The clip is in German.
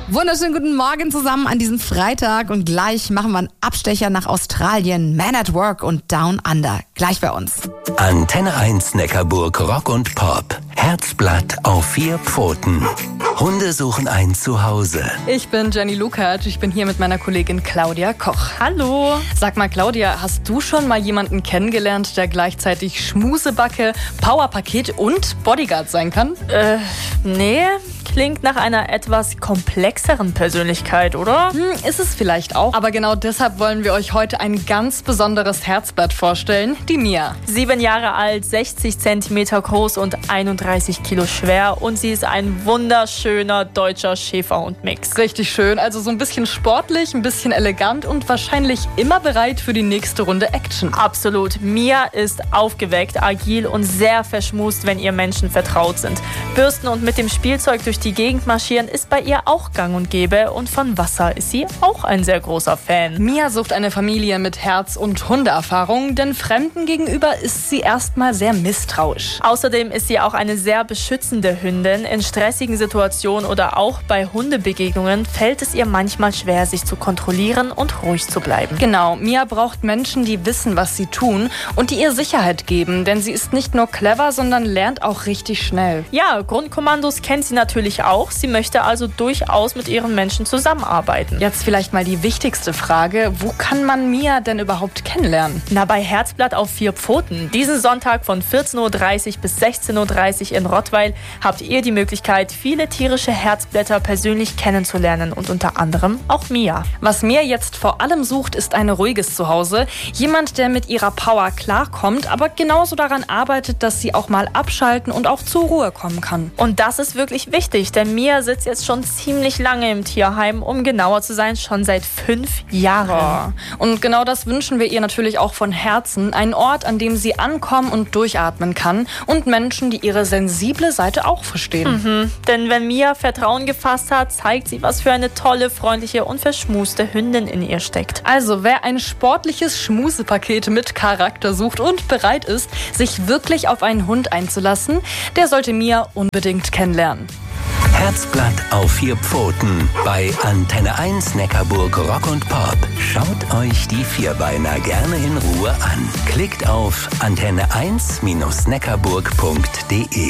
Wunderschönen guten Morgen zusammen an diesem Freitag und gleich machen wir einen Abstecher nach Australien. Man at Work und Down Under. Gleich bei uns. Antenne 1 Neckarburg Rock und Pop. Herzblatt auf 4 Pfoten. Hunde suchen ein Zuhause. Ich bin Jenny Lukacs. Ich bin hier mit meiner Kollegin Claudia Koch. Hallo. Sag mal, Claudia, hast du schon mal jemanden kennengelernt, der gleichzeitig Schmusebacke, Powerpaket und Bodyguard sein kann? Nee. Klingt nach einer etwas komplexeren Persönlichkeit, oder? Ist es vielleicht auch. Aber genau deshalb wollen wir euch heute ein ganz besonderes Herzblatt vorstellen, die Mia. 7 Jahre alt, 60 Zentimeter groß und 31 Kilo schwer. Und sie ist ein wunderschöner deutscher Schäferhund-Mix. Richtig schön, also so ein bisschen sportlich, ein bisschen elegant und wahrscheinlich immer bereit für die nächste Runde Action. Absolut. Mia ist aufgeweckt, agil und sehr verschmust, wenn ihr Menschen vertraut sind. Bürsten und mit dem Spielzeug durch die Gegend marschieren ist bei ihr auch gang und gäbe und von Wasser ist sie auch ein sehr großer Fan. Mia sucht eine Familie mit Herz- und Hundeerfahrung, denn Fremden gegenüber ist sie erstmal sehr misstrauisch. Außerdem ist sie auch eine sehr beschützende Hündin. In stressigen Situationen oder auch bei Hundebegegnungen fällt es ihr manchmal schwer, sich zu kontrollieren und ruhig zu bleiben. Genau, Mia braucht Menschen, die wissen, was sie tun und die ihr Sicherheit geben, denn sie ist nicht nur clever, sondern lernt auch richtig schnell. Ja, Grundkommandos kennt sie natürlich auch. Sie möchte also durchaus mit ihren Menschen zusammenarbeiten. Jetzt vielleicht mal die wichtigste Frage. Wo kann man Mia denn überhaupt kennenlernen? Na, bei Herzblatt auf 4 Pfoten. Diesen Sonntag von 14.30 Uhr bis 16.30 Uhr in Rottweil habt ihr die Möglichkeit, viele tierische Herzblätter persönlich kennenzulernen und unter anderem auch Mia. Was Mia jetzt vor allem sucht, ist ein ruhiges Zuhause. Jemand, der mit ihrer Power klarkommt, aber genauso daran arbeitet, dass sie auch mal abschalten und auch zur Ruhe kommen kann. Und das ist wirklich wichtig, denn Mia sitzt jetzt schon ziemlich lange im Tierheim, um genauer zu sein, schon seit 5 Jahren. Und genau das wünschen wir ihr natürlich auch von Herzen. Ein Ort, an dem sie ankommen und durchatmen kann und Menschen, die ihre sensible Seite auch verstehen. Denn wenn Mia Vertrauen gefasst hat, zeigt sie, was für eine tolle, freundliche und verschmuste Hündin in ihr steckt. Also wer ein sportliches Schmusepaket mit Charakter sucht und bereit ist, sich wirklich auf einen Hund einzulassen, der sollte Mia unbedingt kennenlernen. Herzblatt auf 4 Pfoten bei Antenne 1 Neckarburg Rock und Pop. Schaut euch die Vierbeiner gerne in Ruhe an. Klickt auf antenne1-neckarburg.de.